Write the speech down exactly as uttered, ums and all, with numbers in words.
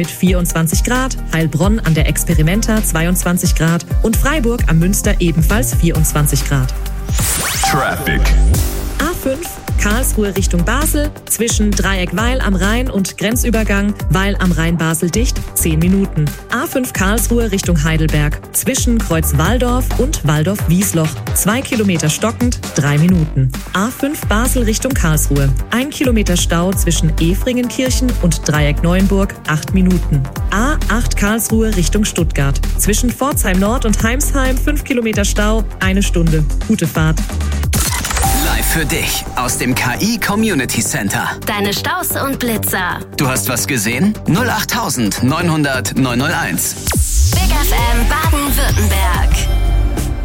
mit vierundzwanzig Grad, Heilbronn an der Experimenta zweiundzwanzig Grad und Freiburg am Münster ebenfalls vierundzwanzig Grad. Traffic. A fünf Karlsruhe Richtung Basel, zwischen Dreieck Weil am Rhein und Grenzübergang Weil am Rhein Basel dicht, zehn Minuten. A fünf Karlsruhe Richtung Heidelberg, zwischen Kreuz Walldorf und Walldorf-Wiesloch, zwei Kilometer stockend, drei Minuten. A fünf Basel Richtung Karlsruhe, ein Kilometer Stau zwischen Efringenkirchen und Dreieck Neuenburg, acht Minuten. A acht Karlsruhe Richtung Stuttgart, zwischen Pforzheim Nord und Heimsheim, fünf Kilometer Stau, eine Stunde. Gute Fahrt. Live für dich aus dem K I Community Center. Deine Staus und Blitzer. Du hast was gesehen? null acht neunhundert neunhundert neunhunderteins. Big F M Baden-Württemberg.